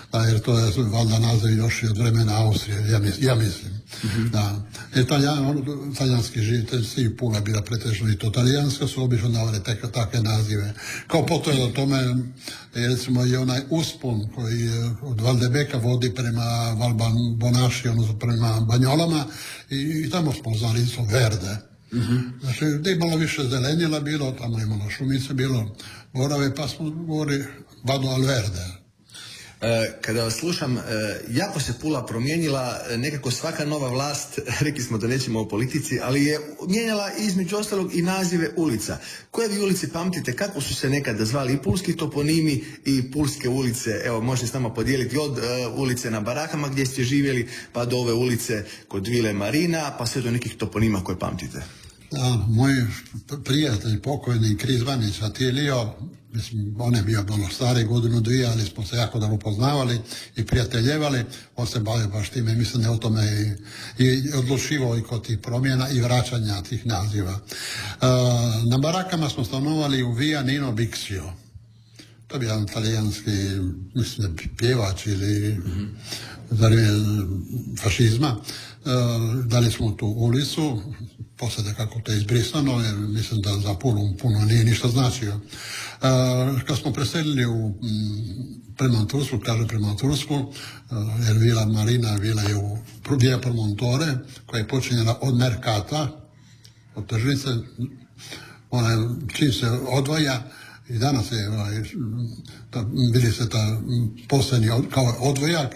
jer to je valjda naziv još i od vremena Austrije, ja mislim. Da. Talijanski žitelji, Pula bila pretežno i to talijanska, su obično davali takve nazive. Kao potvrda o tome je recimo i onaj uspon koji od Valdebeka vodi prema Valbonaši, odnosno prema Banjolama, i tamo smo znali isto Verde. Znači, gdje je malo više zelenila bilo, tamo je malo šumice bilo, borave, pa smo govorili Vado al Verde. Kada vas slušam, jako se Pula promijenila, nekako svaka nova vlast, rekli smo da nećemo o politici, ali je mijenjala između ostalog i nazive ulica. Koje vi ulici pamtite, kako su se nekada zvali i pulski toponimi i pulske ulice? Evo, možete s nama podijeliti od ulice na Barakama gdje ste živjeli, pa do ove ulice kod Vile Marina, pa sve do nekih toponima koje pamtite. Da, moj prijatelj pokojni Krizvanić Atilio, mislim, on je bio ono stari godinu dvije, ali smo se jako dobro poznavali i prijateljevali. On se bavio baš time, mislim da je o tome i odlučivao i kod tih promjena i vraćanja tih naziva. Na Barakama smo stanovali u Via Nino Bixio. To je bio jedan talijanski, mislim, pjevač ili za vrijeme fašizma. Dali smo tu ulicu, poslije kako to je izbrisano, jer mislim da za puno nije ništa značio. Kad smo preselili prema Tursku, jer Vila Marina bila je u Via Promontore, koja je počinjena od Merkata, od tržnice, ona čim se odvaja, i danas je, vidi se ta posljednji kao odvojak,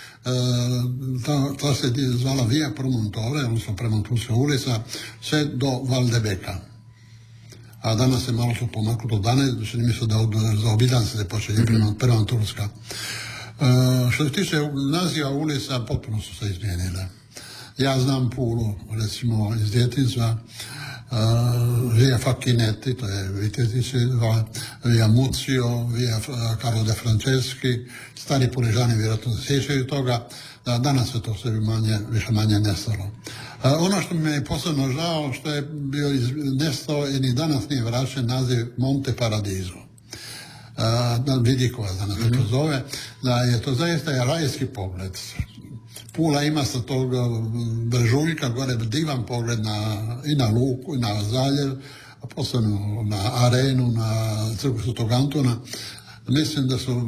ta se zvala Via Promontore, odnosno Premonturska ulica, sve do Valdebeka. A danas se malo su pomaklo do dane, čini mi se da za obidan se počinje Premonturska. Što se tiče naziva ulica, potpuno su se izmijenile. Ja znam Pulu, recimo iz djetinjstva, Via Facchinetti, to je Vitetići, Via Muzio, Via Carlo de Franceschi, stari Puležani vjerojatno se sjećaju toga, danas je to sve više manje nestalo. Ono što mi je posebno žao, što je bio nestao i ni danas nije vraćen naziv Monte Paradiso. Vidikova danas se to zove, da je to zaista rajski pogled. Pula ima sa tog brežuljka gore divan pogled i na luku, i na zaljev, a posebno na arenu, na crkvu Svetog Antuna. Mislim da su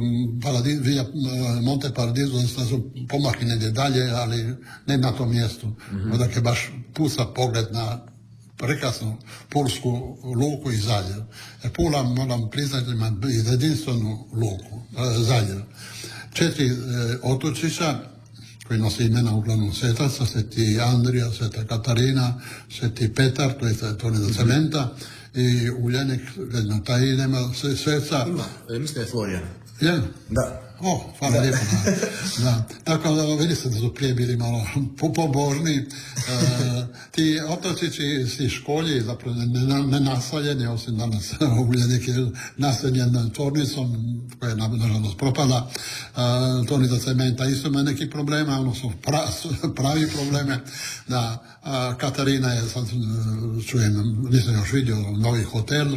Monte Paradiso da su pomakli negdje dalje, ali ne na tom mjestu. Dakle, baš puca pogled na prekrasnu pulsku luku i zaljev. Pula, moram priznati, ima jedinstvenu luku, zaljev. 4 otočića koji nosi imena uglavnom svetaca, Sveti Andrija, Sveta Katarina, Sveti Petar, to je tvornica cementa, i Uljanik, taj nema sveca. Ima, mislim da je Florijan. Je? Da. Hvala lijepo. Da. Tako da vidi se da su prije bili malo pobožni. Ti otočići i školji zapravo ne naseljeni, osim danas Uljanik je naseljen tvornicom koja je nažalost propada. Tvornica cementa isto ima neki problema, ono su pravi probleme. Da, Katarina je, sad čujem, nisam još vidio, novi hotel.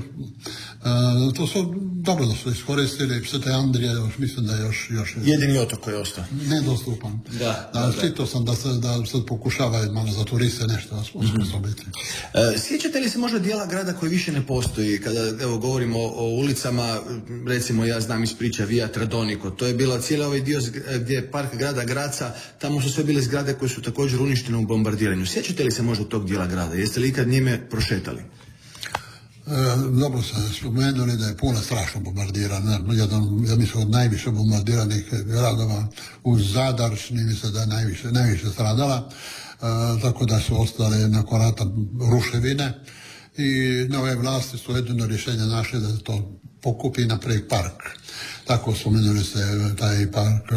To su dobro da su iskoristili. Svete Andrije, mislim da je još jedini otok koji je ostao nedostupan. Čitao sam da sad pokušava malo za turiste nešto osposobiti. Sjećate li se možda dijela grada koji više ne postoji? Kada govorimo o ulicama, recimo ja znam iz priča Via Tradonico, to je bila cijeli ovaj dio gdje je park grada Graca, tamo su sve bile zgrade koje su također uništene u bombardiranju. Sjećate li se možda tog dijela grada? Jeste li ikad njime prošetali? Dobro ste spomenuli da je Pula strašno bombardirana, ja mislim od najviše bombardiranih gradova uz Zadar, čini mi se da je najviše stradala, tako da su ostale nakon rata ruševine i nove vlasti su jedino rješenje našli da se to pokupi i napravi park. Tako spomenuli se taj park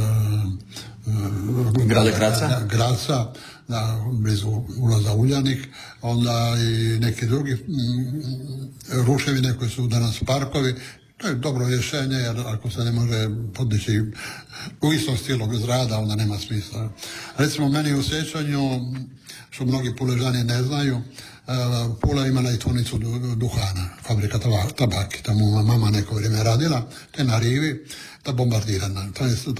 Graca, blizu ulaza Uljanik, onda i neki drugi ruševine koje su danas parkovi. To je dobro rješenje, jer ako se ne može podići u istom stilu zgrada, onda nema smisla. Recimo, meni u sjećanju, što mnogi Puležani ne znaju, Pula imala i tvornicu duhana, fabrika tabaki. Tamo mama neko vrijeme radila, te na rivi, ta bombardirana.